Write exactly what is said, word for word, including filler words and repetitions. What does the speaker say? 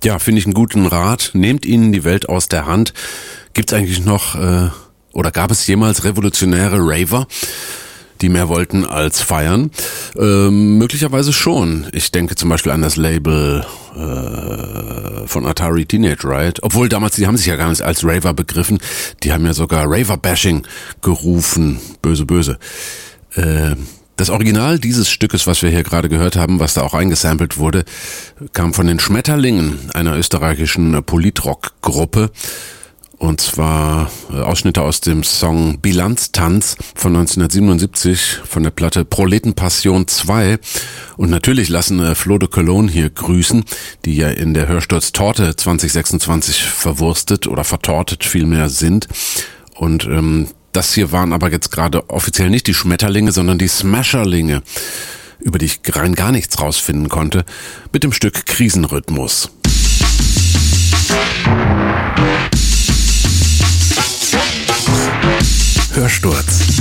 Ja, finde ich einen guten Rat. Nehmt ihnen die Welt aus der Hand. Gibt es eigentlich noch, äh, oder gab es jemals revolutionäre Raver, die mehr wollten als feiern? Ähm, möglicherweise schon. Ich denke zum Beispiel an das Label äh, von Atari Teenage Riot. Obwohl damals, die haben sich ja gar nicht als Raver begriffen. Die haben ja sogar Raver-Bashing gerufen. Böse, böse. Äh, Das Original dieses Stückes, was wir hier gerade gehört haben, was da auch eingesampelt wurde, kam von den Schmetterlingen, einer österreichischen Politrock-Gruppe. Und zwar Ausschnitte aus dem Song Bilanztanz von neunzehnhundertsiebenundsiebzig von der Platte Proletenpassion zwei. Und natürlich lassen Flo de Cologne hier grüßen, die ja in der Hörsturz-Torte zwanzig sechsundzwanzig verwurstet oder vertortet vielmehr sind. Und ähm, das hier waren aber jetzt gerade offiziell nicht die Schmetterlinge, sondern die Smasherlinge, über die ich rein gar nichts rausfinden konnte, mit dem Stück Krisenrhythmus. Hörsturz.